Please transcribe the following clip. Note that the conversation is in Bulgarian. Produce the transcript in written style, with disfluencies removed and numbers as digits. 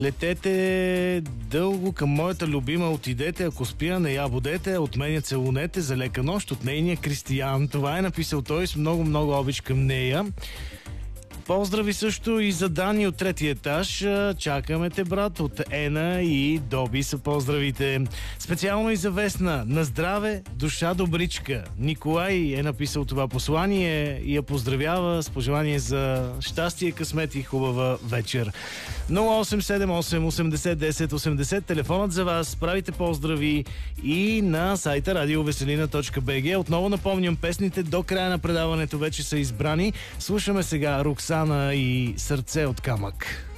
Летете дълго към моята любима, отидете, ако спя, не я будете, от мене целунете за лека нощ от нейния Кристиян. Това е написал той с много обич към нея. Поздрави също и за Дани от третия етаж. Чакаме те, брат, от Ена и Доби са поздравите. Специално и за Весна. На здраве, душа добричка. Николай е написал това послание и я поздравява с пожелание за щастие, късмет и хубава вечер. 0878 80 10 80, телефонът за вас. Правите поздрави и на сайта radiovеселина.bg. Отново напомням, песните до края на предаването вече са избрани. Слушаме сега Роксана и Сърце от камък.